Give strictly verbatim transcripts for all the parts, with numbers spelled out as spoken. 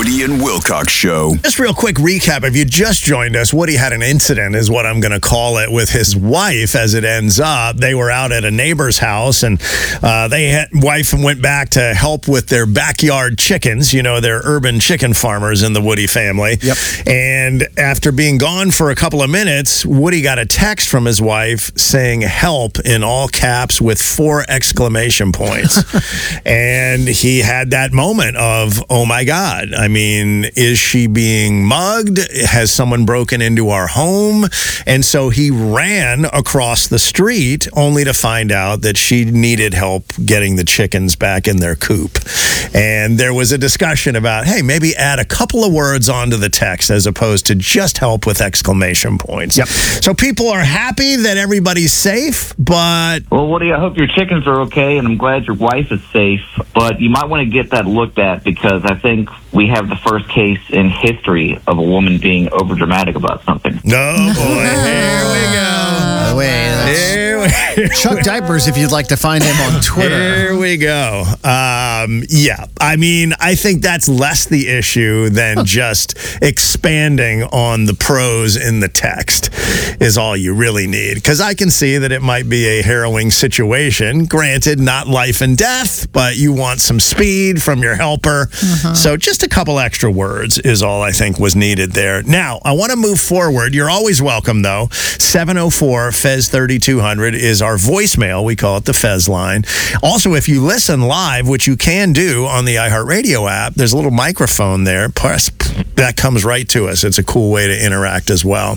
Woody and Wilcox Show. Just real quick recap. If you just joined us, Woody had an incident, is what I'm going to call it, with his wife as it ends up. They were out at a neighbor's house, and uh, they had, wife went back to help with their backyard chickens. You know, they're urban chicken farmers in the Woody family. Yep. And after being gone for a couple of minutes, Woody got a text from his wife saying help in all caps with four exclamation points. And he had that moment of, oh my God, I mean, is she being mugged? Has someone broken into our home? And so he ran across the street only to find out that she needed help getting the chickens back in their coop. And there was a discussion about, hey, maybe add a couple of words onto the text as opposed to just help with exclamation points. Yep. So people are happy that everybody's safe, but... Well, Woody, I hope your chickens are okay, and I'm glad your wife is safe, but you might want to get that looked at, because I think we have the first case in history of a woman being overdramatic about something. No, boy, here we go. By the way, that's Here we Chuck Diapers if you'd like to find him on Twitter. Here we go. Um, yeah, I mean, I think that's less the issue than just expanding on the prose in the text is all you really need. Because I can see that it might be a harrowing situation. Granted, not life and death, but you want some speed from your helper. Uh-huh. So just a couple extra words is all I think was needed there. Now, I want to move forward. You're always welcome, though. seven oh four F E Z thirty-two hundred is our voicemail. We call it the Fez line. Also, if you listen live, which you can do on the iHeartRadio app, there's a little microphone there. Press, that comes right to us. It's a cool way to interact as well.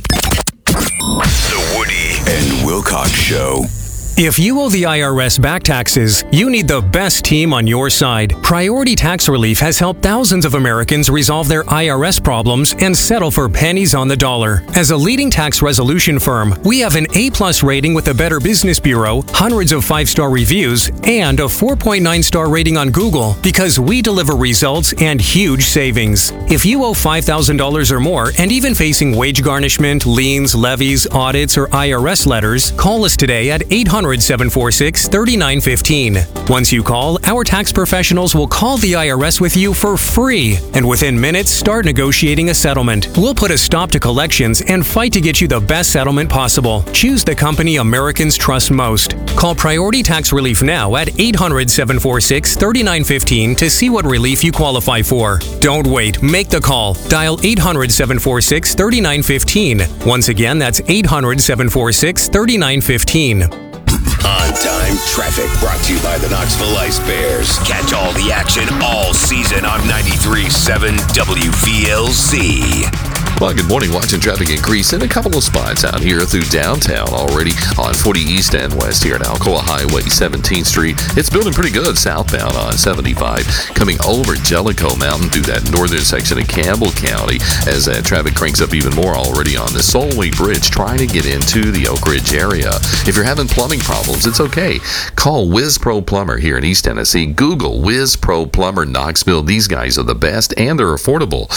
The Woody and Wilcox Show. If you owe the I R S back taxes, you need the best team on your side. Priority Tax Relief has helped thousands of Americans resolve their I R S problems and settle for pennies on the dollar. As a leading tax resolution firm, we have an A-plus rating with the Better Business Bureau, hundreds of five-star reviews, and a four point nine star rating on Google because we deliver results and huge savings. If you owe five thousand dollars or more and even facing wage garnishment, liens, levies, audits, or I R S letters, call us today at eight hundred, seven four six, three nine one five. Once you call, our tax professionals will call the I R S with you for free, and within minutes, start negotiating a settlement. We'll put a stop to collections and fight to get you the best settlement possible. Choose the company Americans trust most. Call Priority Tax Relief now at eight hundred, seven four six, three nine one five to see what relief you qualify for. Don't wait. Make the call. Dial eight hundred, seven four six, three nine one five. Once again, that's eight hundred, seven four six, three nine one five. On-time traffic brought to you by the Knoxville Ice Bears. Catch all the action all season on ninety-three point seven W V L Z. Well, good morning. Watching traffic increase in a couple of spots out here through downtown already on forty East and West here at Alcoa Highway, seventeenth Street. It's building pretty good southbound on seventy-five, coming over Jellicoe Mountain through that northern section of Campbell County as that traffic cranks up even more already on the Solway Bridge trying to get into the Oak Ridge area. If you're having plumbing problems, it's okay. Call Whiz Pro Plumber here in East Tennessee. Google Whiz Pro Plumber Knoxville. These guys are the best and they're affordable.